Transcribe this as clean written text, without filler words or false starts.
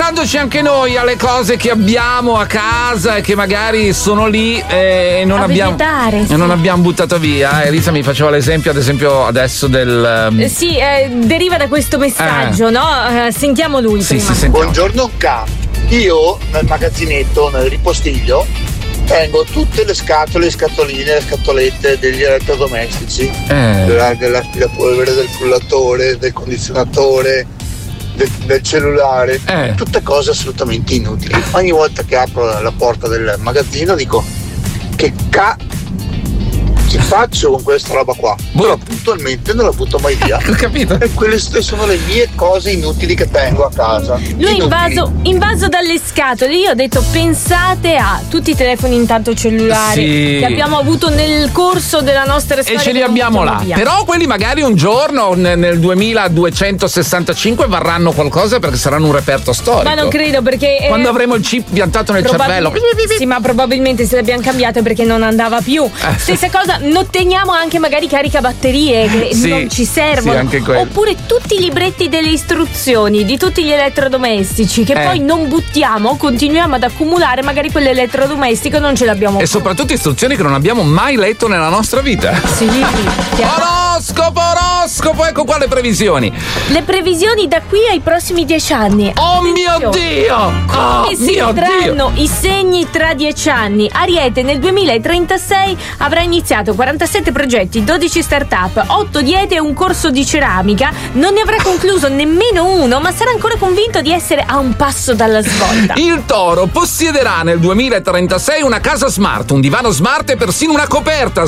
pensandoci anche noi alle cose che abbiamo a casa e che magari sono lì e non abbiamo buttato via. Elisa mi faceva l'esempio, ad esempio adesso del sì, deriva da questo messaggio, no? Sentiamo lui prima. Sì, sentiamo. Buongiorno io nel magazzinetto, nel ripostiglio, tengo tutte le scatole, le scatoline, le scatolette degli elettrodomestici, dell'aspirapolvere, del frullatore, del condizionatore, del cellulare, tutte cose assolutamente inutili. Ogni volta che apro la porta del magazzino dico che ci faccio con questa roba qua, però puntualmente non la butto mai via. Ho capito. E quelle sono le mie cose inutili che tengo a casa. Lui è invaso dalle scatole. Io ho detto pensate a tutti i telefoni intanto cellulari che abbiamo avuto nel corso della nostra storia e ce li abbiamo là via. Però quelli magari un giorno nel 2265 varranno qualcosa perché saranno un reperto storico. Ma non credo, perché quando avremo il chip piantato nel cervello. Sì, ma probabilmente se l'abbiamo cambiato perché non andava più. Stessa cosa, non teniamo anche magari caricabatterie che non ci servono, anche oppure tutti i libretti delle istruzioni di tutti gli elettrodomestici che poi non buttiamo, continuiamo ad accumulare, magari quell'elettrodomestico non ce l'abbiamo e più. Soprattutto istruzioni che non abbiamo mai letto nella nostra vita. Sì. Oroscopo, ecco qua le previsioni da qui ai prossimi 10 anni. Oh mio Dio! Come si vedranno i segni tra 10 anni? Ariete nel 2036 avrà iniziato 47 progetti, 12 start-up, 8 diete e un corso di ceramica. Non ne avrà concluso nemmeno uno, ma sarà ancora convinto di essere a un passo dalla svolta. Il Toro possiederà nel 2036 una casa smart, un divano smart e persino una coperta